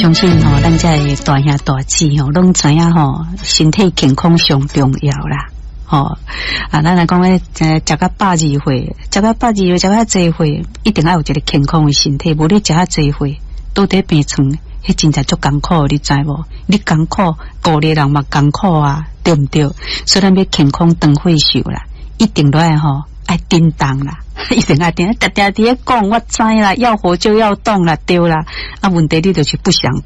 相信吼，咱这大兄大姊吼，拢知影吼，身体健康上重要啦。吼啊，咱来讲咧，食到120岁，食到120岁，食到济岁，一定要有一个健康的身体，无你食到济岁，倒伫病床，迄真正足艰苦，你知无？你艰苦，顾的人嘛艰苦啊，对毋对？所以咱要健康长岁寿啦，一定都爱吼爱叮当啦。一定爱定，常常伫咧讲，我知啦，要活就要动啦，对啦。啊，问题你就是不想